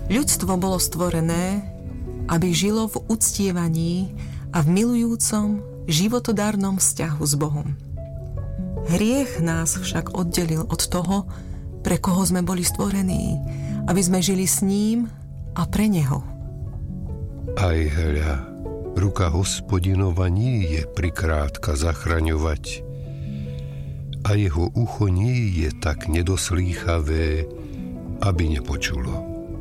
Ľudstvo bolo stvorené, aby žilo v uctievaní a v milujúcom, životodárnom vzťahu s Bohom. Hriech nás však oddelil od toho, pre koho sme boli stvorení, aby sme žili s ním a pre neho. Aj hľa, ruka Hospodinova nie je prikrátka zachraňovať a jeho ucho nie je tak nedoslýchavé, aby nepočulo.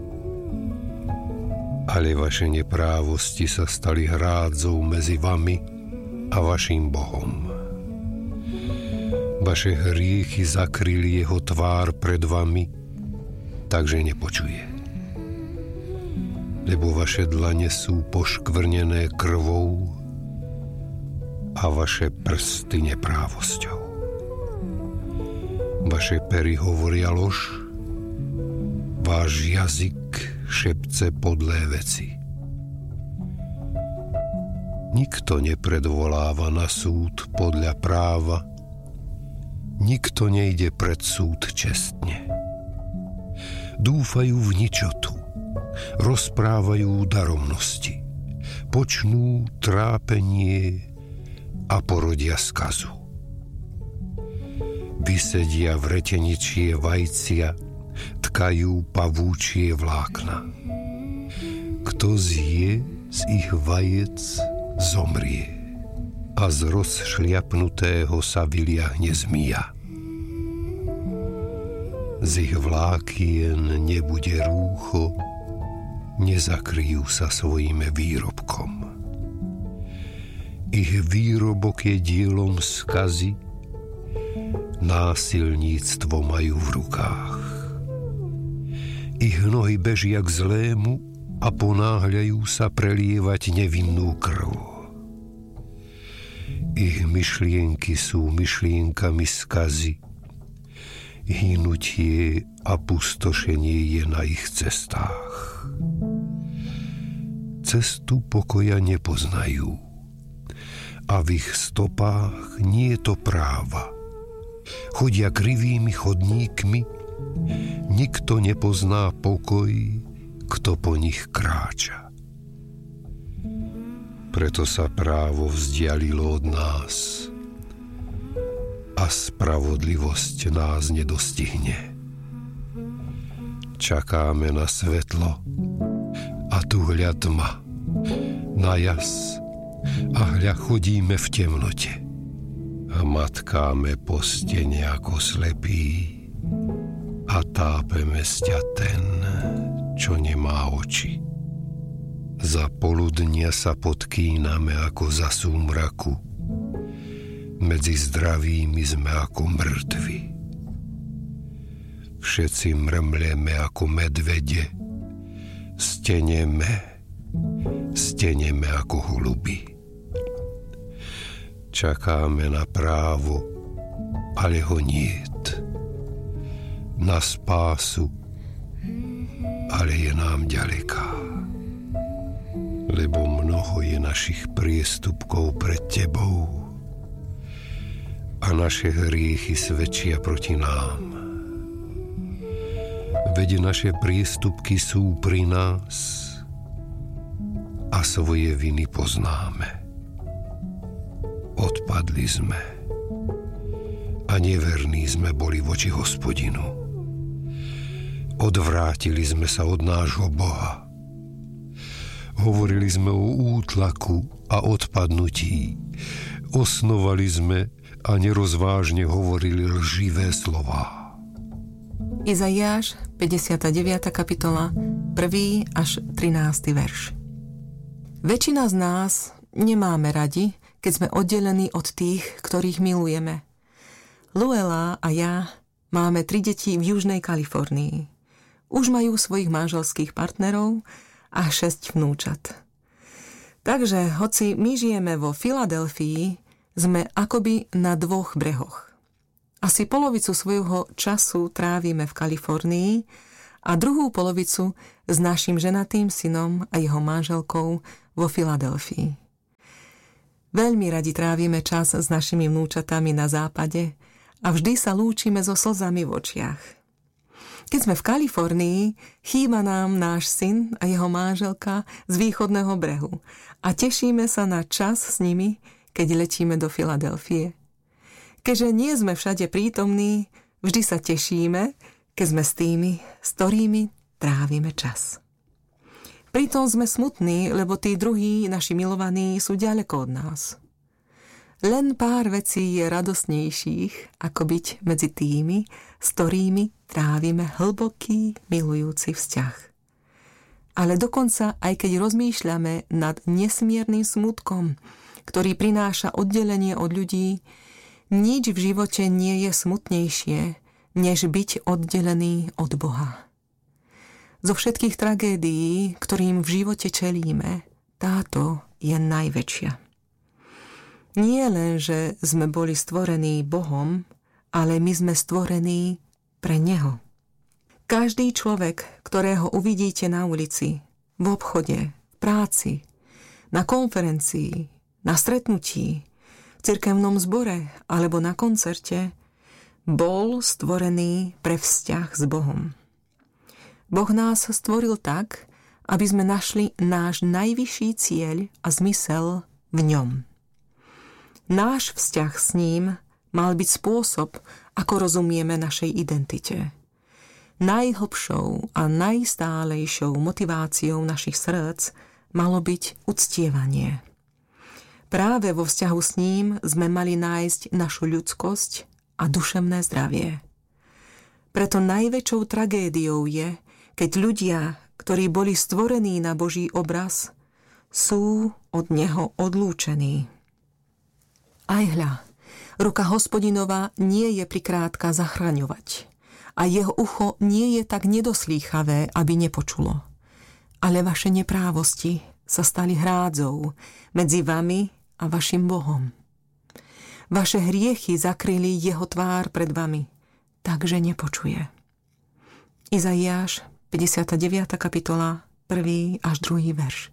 Ale vaše neprávosti sa stali hrádzou medzi vami a vašim Bohom. Vaše hriechy zakryli jeho tvár pred vami, takže nepočuje. Lebo vaše dlane sú poškvrnené krvou a vaše prsty neprávosťou. Vaše pery hovoria lož, váš jazyk šepce podlé veci. Nikto nepredvoláva na súd podľa práva, nikto nejde pred súd čestne. Dúfajú v ničotu, rozprávajú daromnosti, počnú trápenie a porodia skazu. Vysedia vreteničie vajcia, tkajú pavúčie vlákna. Kto zje z ich vajec, zomrie a z rozšliapnutého sa vyliahne zmija. Z ich vlákien nebude rúcho, nezakryjú sa svojim výrobkom. Ich výrobok je dielom skazy, násilníctvo majú v rukách. Ich nohy bežia k zlému a ponáhľajú sa prelievať nevinnú krv. Ich myšlienky sú myšlienkami skazy, hynutie a pustošenie je na ich cestách. Cestu pokoja nepoznajú a v ich stopách nie je to práva. Chodia krivými chodníkmi, nikto nepozná pokoj, kto po nich kráča. Preto sa právo vzdialilo od nás a spravodlivosť nás nedostihne. Čakáme na svetlo a tu hľa tma, na jas a hľa chodíme v temnote. Matkáme po stene ako slepí a tápeme sťa ten, čo nemá oči. Za poludnia sa podkýname ako za súmraku, medzi zdravými sme ako mŕtvi. Všetci mrmleme ako medvede, steneme ako holuby. Čakáme na právo, ale ho niet. Na spásu, ale je nám ďaleká. Lebo mnoho je našich priestupkov pred tebou a naše hriechy svedčia proti nám. Veď naše priestupky sú pri nás a svoje viny poznáme. Odpadli sme a neverní sme boli voči Hospodinu. Odvrátili sme sa od nášho Boha. Hovorili sme o útlaku a odpadnutí. Osnovali sme a nerozvážne hovorili lživé slová. Izaiáš, 59. kapitola, 1. až 13. verš. Väčšina z nás nemáme radi, keď sme oddelení od tých, ktorých milujeme. Luela a ja máme 3 deti v Južnej Kalifornii. Už majú svojich manželských partnerov a 6 vnúčat. Takže, hoci my žijeme vo Filadelfii, sme akoby na 2 brehoch. Asi polovicu svojho času trávime v Kalifornii a druhú polovicu s našim ženatým synom a jeho manželkou vo Filadelfii. Veľmi radi trávime čas s našimi vnúčatami na západe a vždy sa lúčime so slzami v očiach. Keď sme v Kalifornii, chýba nám náš syn a jeho manželka z východného brehu a tešíme sa na čas s nimi, keď letíme do Filadelfie. Keďže nie sme všade prítomní, vždy sa tešíme, keď sme s tými, s ktorými trávime čas. Pritom sme smutní, lebo tí druhí, naši milovaní, sú ďaleko od nás. Len pár vecí je radosnejších, ako byť medzi tými, s ktorými trávime hlboký, milujúci vzťah. Ale dokonca, aj keď rozmýšľame nad nesmiernym smutkom, ktorý prináša oddelenie od ľudí, nič v živote nie je smutnejšie, než byť oddelený od Boha. Zo všetkých tragédií, ktorým v živote čelíme, táto je najväčšia. Nie len, že sme boli stvorení Bohom, ale my sme stvorení pre Neho. Každý človek, ktorého uvidíte na ulici, v obchode, v práci, na konferencii, na stretnutí, v cirkevnom zbore alebo na koncerte, bol stvorený pre vzťah s Bohom. Boh nás stvoril tak, aby sme našli náš najvyšší cieľ a zmysel v ňom. Náš vzťah s ním mal byť spôsob, ako rozumieme našej identite. Najhlbšou a najstálejšou motiváciou našich srdc malo byť uctievanie. Práve vo vzťahu s ním sme mali nájsť našu ľudskosť a duševné zdravie. Preto najväčšou tragédiou je, keď ľudia, ktorí boli stvorení na Boží obraz, sú od Neho odlúčení. Aj hľa, ruka Hospodinová nie je prikrátka zachraňovať a jeho ucho nie je tak nedoslýchavé, aby nepočulo. Ale vaše neprávosti sa stali hrádzou medzi vami a vašim Bohom. Vaše hriechy zakryli jeho tvár pred vami, takže nepočuje. Izaiáš, 59. kapitola, 1. až 2. verš.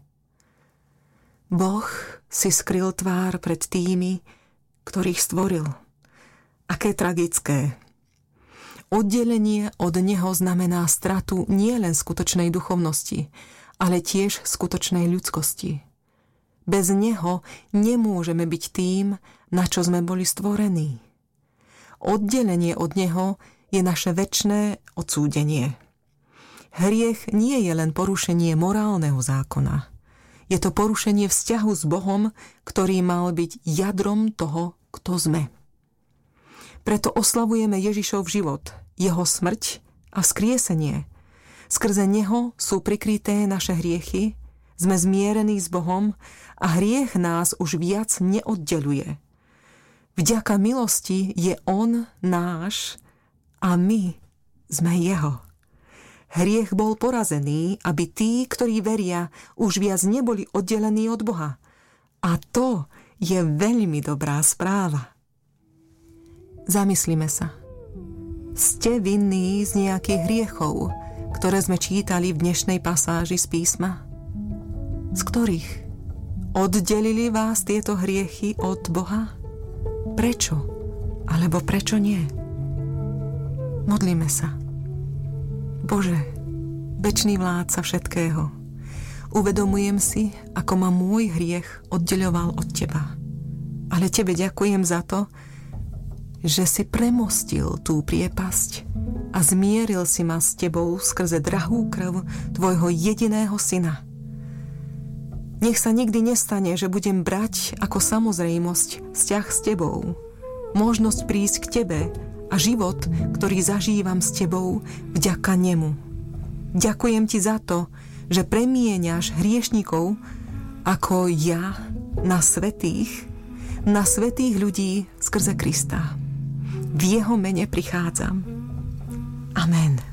Boh si skryl tvár pred tými, ktorých stvoril. Aké tragické. Oddelenie od Neho znamená stratu nielen skutočnej duchovnosti, ale tiež skutočnej ľudskosti. Bez Neho nemôžeme byť tým, na čo sme boli stvorení. Oddelenie od Neho je naše večné odsúdenie. Hriech nie je len porušenie morálneho zákona. Je to porušenie vzťahu s Bohom, ktorý mal byť jadrom toho, kto sme. Preto oslavujeme Ježišov život, jeho smrť a vzkriesenie. Skrze neho sú prikryté naše hriechy, sme zmierení s Bohom a hriech nás už viac neoddeluje. Vďaka milosti je on náš a my sme jeho. Hriech bol porazený, aby tí, ktorí veria, už viac neboli oddelení od Boha. A to je veľmi dobrá správa. Zamyslíme sa. Ste vinní z nejakých hriechov, ktoré sme čítali v dnešnej pasáži z písma? Z ktorých? Oddelili vás tieto hriechy od Boha? Prečo? Alebo prečo nie? Modlíme sa. Bože, večný vládca všetkého, uvedomujem si, ako ma môj hriech oddeľoval od Teba. Ale Tebe ďakujem za to, že si premostil tú priepasť a zmieril si ma s Tebou skrze drahú krv Tvojho jediného Syna. Nech sa nikdy nestane, že budem brať ako samozrejmosť vzťah s Tebou, možnosť prísť k Tebe a život, ktorý zažívam s Tebou vďaka nemu. Ďakujem Ti za to, že premieňaš hriešnikov ako ja na svätých ľudí skrze Krista. V jeho mene prichádzam. Amen.